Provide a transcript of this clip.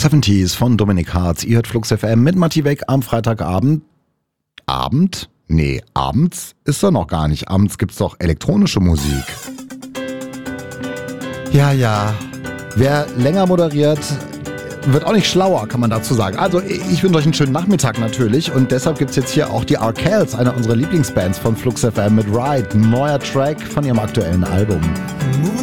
70s von Dominik Hartz. Ihr hört Flux FM mit Matti Weg am Freitagabend. Abend? Nee, abends ist er noch gar nicht. Abends gibt's doch elektronische Musik. Ja. Wer länger moderiert, wird auch nicht schlauer, kann man dazu sagen. Also ich wünsche euch einen schönen Nachmittag natürlich und deshalb gibt's jetzt hier auch die Arkells, eine unserer Lieblingsbands von Flux FM mit Ride, ein neuer Track von ihrem aktuellen Album.